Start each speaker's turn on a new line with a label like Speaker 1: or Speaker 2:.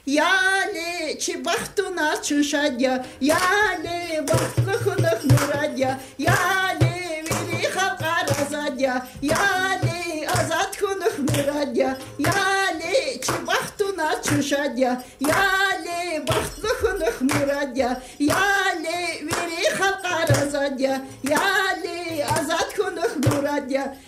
Speaker 1: Yali çi bahtuna çuşadya, yali bahtlıkınık muradya, yali veri halka razadya, yali azat kınık muradya, yali çi bahtuna çuşadya, yali bahtlıkınık muradya, yali veri halka razadya, yali azat kınık muradya.